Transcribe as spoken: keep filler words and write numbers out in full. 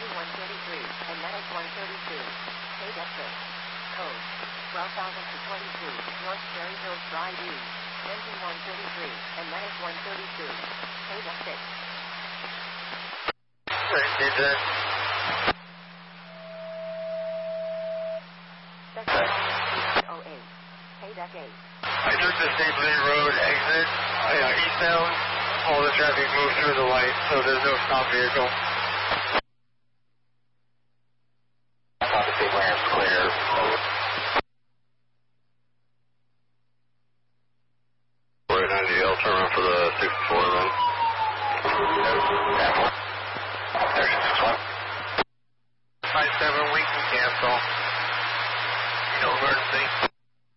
engine one thirty-three, and Medic one thirty-two. Paid exit. Code twelve thousand twenty-two, North Cherry Hills Drive East. Engine one thirty-three, and Medic one thirty-two. Paid exit. Did that? oh eight. Paid at eight. I took the State Lane Road exit, uh, eastbound. All the traffic moved through the light, so there's no stop vehicle. I thought the State Lane's clear. Right on D L, turn around for the sixty-four then. There's six one. five seven, we can cancel. No emergency.